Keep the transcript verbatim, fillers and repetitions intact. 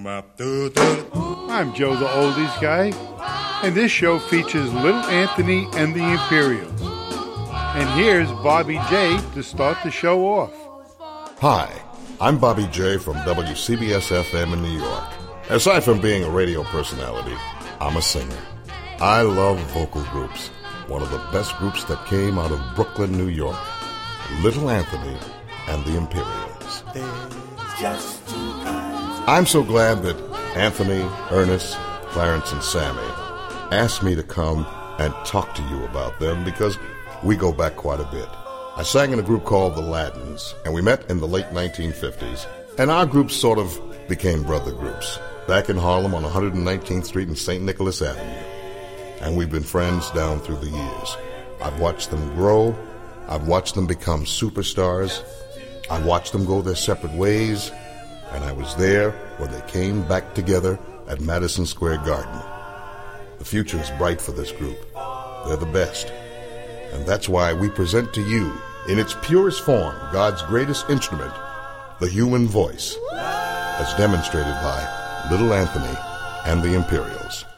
I'm Joe the Oldies Guy, and this show features Little Anthony and the Imperials. And here's Bobby J to start the show off. Hi, I'm Bobby J from W C B S F M in New York. Aside from being a radio personality, I'm a singer. I love vocal groups. One of the best groups that came out of Brooklyn, New York. Little Anthony and the Imperials. I'm so glad that Anthony, Ernest, Clarence, and Sammy asked me to come and talk to you about them because we go back quite a bit. I sang in a group called the Ladins, and we met in the late nineteen fifties, and our group sort of became brother groups back in Harlem on one hundred nineteenth Street and Saint Nicholas Avenue. And we've been friends down through the years. I've watched them grow. I've watched them become superstars. I watched them go their separate ways. And I was there when they came back together at Madison Square Garden. The future is bright for this group. They're the best. And that's why we present to you, in its purest form, God's greatest instrument, the human voice, as demonstrated by Little Anthony and the Imperials.